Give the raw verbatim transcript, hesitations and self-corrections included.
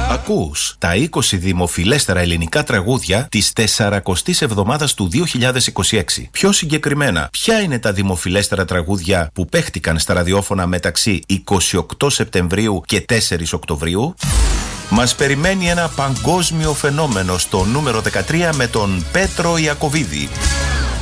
Ακούς τα είκοσι δημοφιλέστερα ελληνικά τραγούδια της τεσσαρακοστής εβδομάδας του δύο χιλιάδες είκοσι έξι. Πιο συγκεκριμένα, ποια είναι τα δημοφιλέστερα τραγούδια που παίχτηκαν στα ραδιόφωνα μεταξύ εικοστή ογδόη Σεπτεμβρίου και τέσσερις Οκτωβρίου? Μας περιμένει ένα παγκόσμιο φαινόμενο στο νούμερο δεκατρία με τον Πέτρο Ιακωβίδη.